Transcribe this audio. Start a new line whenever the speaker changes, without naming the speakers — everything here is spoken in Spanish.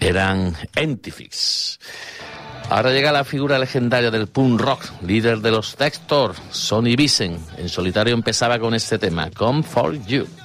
eran Entifix. Ahora llega la figura legendaria del punk rock, líder de los Textor, Sonny Vincent. En solitario empezaba con este tema, Come For You.